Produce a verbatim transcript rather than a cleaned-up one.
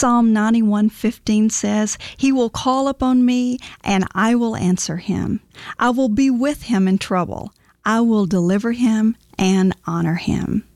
Psalm ninety-one fifteen says, "He will call upon me, and I will answer him. I will be with him in trouble. I will deliver him and honor him."